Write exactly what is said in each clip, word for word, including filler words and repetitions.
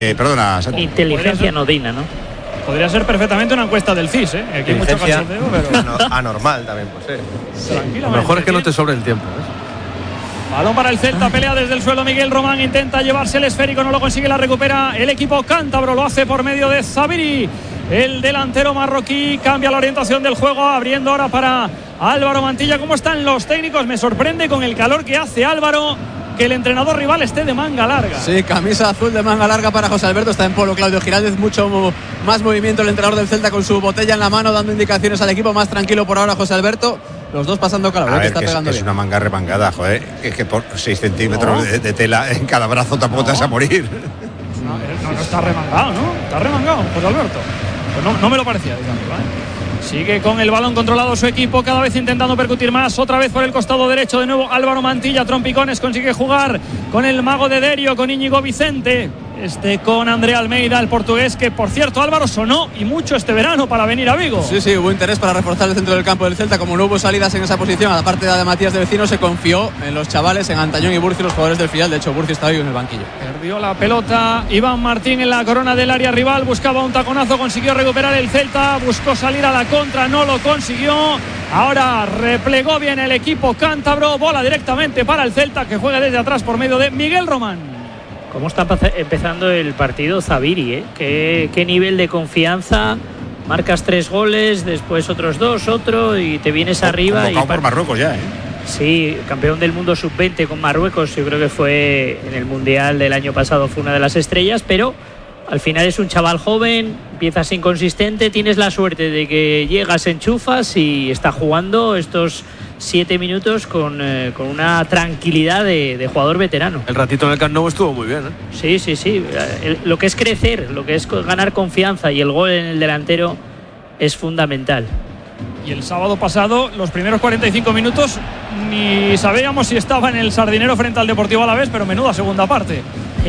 Eh, perdona, Santi. Inteligencia nodina, ¿no? Podría ser perfectamente una encuesta del C I S, ¿eh? Aquí hay mucho cachondeo, pero... anormal también, pues, ¿eh? Tranquilamente. Lo mejor es que no te sobre el tiempo, ¿eh? Balón para el Celta, pelea desde el suelo Miguel Román, intenta llevarse el esférico, no lo consigue, la recupera el equipo cántabro, lo hace por medio de Zabiri, el delantero marroquí, cambia la orientación del juego, abriendo ahora para Álvaro Mantilla. ¿Cómo están los técnicos? Me sorprende con el calor que hace Álvaro que el entrenador rival esté de manga larga. Sí, camisa azul de manga larga para José Alberto, está en polo Claudio Giraldez, mucho más movimiento el entrenador del Celta con su botella en la mano, dando indicaciones al equipo, más tranquilo por ahora José Alberto. Los dos pasando calor, a ver, que está que pegando es, que es bien. una manga remangada, joder. Es que por seis centímetros no. de, de tela en cada brazo tampoco no. te vas a morir. No, no, no está remangado, ¿no? Está remangado, José Alberto. Pues no, no me lo parecía, digamos, ¿eh? Sigue con el balón controlado su equipo, cada vez intentando percutir más, otra vez por el costado derecho, de nuevo Álvaro Mantilla, trompicones, consigue jugar con el mago de Derio, con Íñigo Vicente, este con André Almeida, el portugués, que por cierto Álvaro sonó y mucho este verano para venir a Vigo. Sí, sí, hubo interés para reforzar el centro del campo del Celta, como no hubo salidas en esa posición, aparte de Matías de Vecino, se confió en los chavales, en Antañón y Burci, los jugadores del filial. De hecho Burci está hoy en el banquillo. Perdió la pelota Iván Martín en la corona del área rival, buscaba un taconazo, consiguió recuperar el Celta, buscó salir a la contra, no lo consiguió. Ahora replegó bien el equipo cántabro, bola directamente para el Celta, que juega desde atrás por medio de Miguel Román. ¿Cómo está empezando el partido Zabiri, eh? ¿Qué, qué nivel de confianza? Marcas tres goles, después otros dos, otro, y te vienes arriba. Convocado y por Marruecos ya, ¿eh? Sí, campeón del mundo sub veinte con Marruecos, yo creo que fue en el Mundial del año pasado, fue una de las estrellas, pero al final es un chaval joven, empiezas inconsistente, tienes la suerte de que llegas, enchufas y está jugando estos siete minutos con, eh, con una tranquilidad de, de jugador veterano. El ratito en el Camp Nou estuvo muy bien, ¿eh? Sí, sí, sí. El, lo que es crecer, lo que es ganar confianza, y el gol en el delantero es fundamental. Y el sábado pasado, los primeros cuarenta y cinco minutos, ni sabíamos si estaba en el Sardinero frente al Deportivo Alavés, pero menuda segunda parte.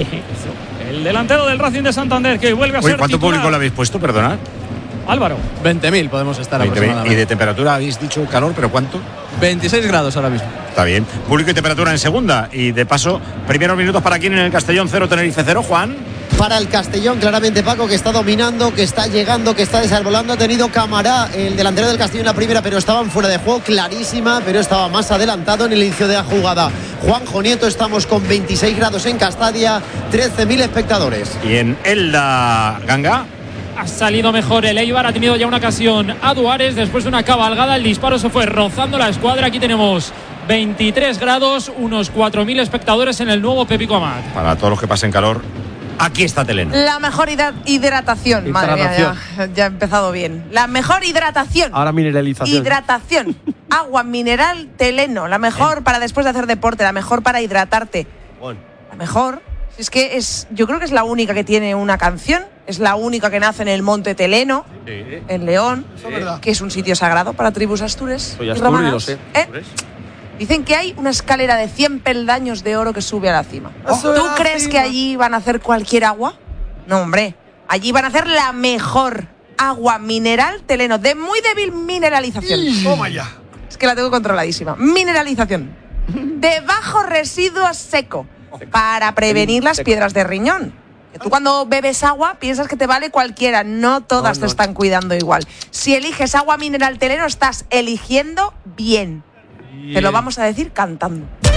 El delantero del Racing de Santander, que vuelve a Oye, ser ¿cuánto titular. público le habéis puesto, perdonad? Álvaro. veinte mil podemos estar aproximadamente. ¿Y de temperatura habéis dicho calor, pero cuánto? veintiséis grados ahora mismo. Está bien. Público y temperatura en segunda. Y de paso, primeros minutos para quién en el Castellón, cero, Tenerife cero, Juan. Para el Castellón, claramente Paco, que está dominando, que está llegando, que está desarbolando. Ha tenido Camará, el delantero del Castellón, en la primera, pero estaban fuera de juego, clarísima, pero estaba más adelantado en el inicio de la jugada. Juanjo Nieto, estamos con veintiséis grados en Castadia, trece mil espectadores. Y en Elda, Ganga. Ha salido mejor el Eibar, ha tenido ya una ocasión a Duárez después de una cabalgada, el disparo se fue rozando la escuadra. Aquí tenemos veintitrés grados, unos cuatro mil espectadores en el nuevo Pepico Amat. Para todos los que pasen calor, aquí está Teleno. La mejor hidratación, madre mía, ya, ya ha empezado bien. La mejor hidratación. Ahora mineralización. Hidratación. Agua mineral Teleno, la mejor bien. Para después de hacer deporte, la mejor para hidratarte. Bueno. La mejor. Es que es, yo creo que es la única que tiene una canción, es la única que nace en el Monte Teleno, sí, en León, sí, que es un sitio sagrado para tribus astures. Soy Asturias, lo sé. ¿Eh? Dicen que hay una escalera de cien peldaños de oro que sube a la cima. Oh, ¿Tú crees cima. que allí van a hacer cualquier agua? No, hombre, allí van a hacer la mejor agua mineral Teleno, de muy débil mineralización. Toma ya. Es que la tengo controladísima. Mineralización. De bajo residuo seco. Para prevenir las piedras de riñón. Que tú cuando bebes agua piensas que te vale cualquiera. No todas no, no. te están cuidando igual. Si eliges agua mineral Teleno, estás eligiendo bien. bien. Te lo vamos a decir cantando.